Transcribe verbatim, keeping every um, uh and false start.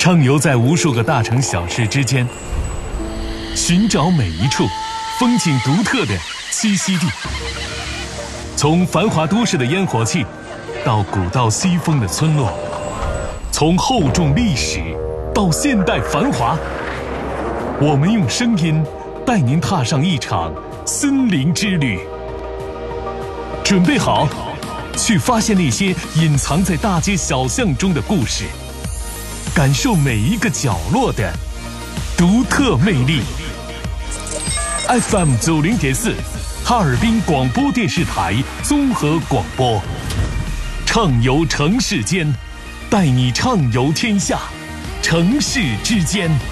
畅游在无数个大城小事之间，寻找每一处风景独特的栖息地。从繁华都市的烟火气，到古道西风的村落，从厚重历史到现代繁华，我们用声音带您踏上一场森林之旅。准备好，去发现那些隐藏在大街小巷中的故事，感受每一个角落的独特魅力。F M 九零点四，哈尔滨广播电视台综合广播，畅游城市间，带你畅游天下，城市之间。